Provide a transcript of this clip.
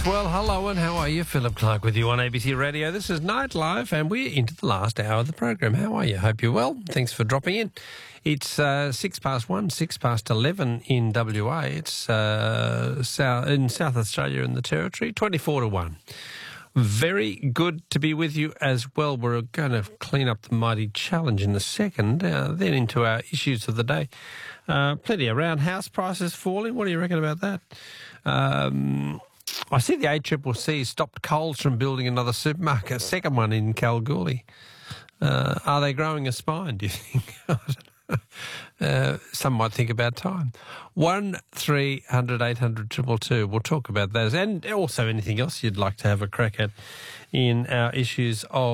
Well, hello and how are you? Philip Clark with you on ABC Radio. This is Nightlife and we're into the last hour of the program. How are you? Hope you're well. Thanks for dropping in. It's 1:06, 11 in WA. It's in South Australia and the Territory, 24-1. Very good to be with you as well. We're going to clean up the mighty challenge in a second, then into our issues of the day. Plenty around. House prices falling. What do you reckon about that? I see the ACCC stopped Coles from building another supermarket, second one in Kalgoorlie. Are they growing a spine, do you think? I don't know. Some might think about time. 1300 800 222. We'll talk about those and also anything else you'd like to have a crack at in our issues of